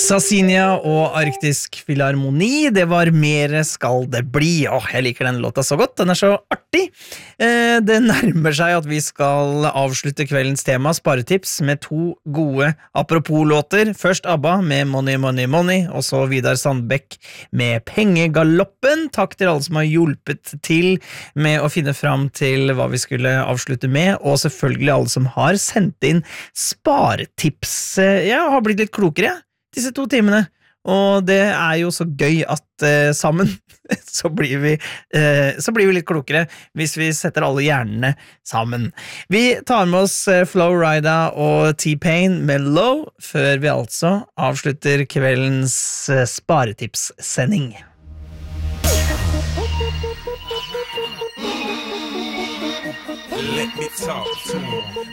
Sasinia og Arktisk Filharmoni, det var Mer skal det bli. Jeg liker den låta så godt, den så artig. Det nærmer seg at vi skal avslutte kveldens tema, sparetips, med to gode apropos-låter. Først ABBA med Money, Money, Money, og så Vidar Sandbekk med Pengegaloppen. Takk til alle som har hjulpet til med å finne fram til hva vi skulle avslutte med, og selvfølgelig alle som har sendt inn sparetips. Jeg har blitt litt klokere, disse 2 timene, og det jo så gøy at sammen så blir vi litt klokere hvis vi setter alle hjernene sammen. Vi tar med oss Flo Rida og T-Pain med Low, før vi altså avslutter kveldens sparetipssending. Let me talk to him.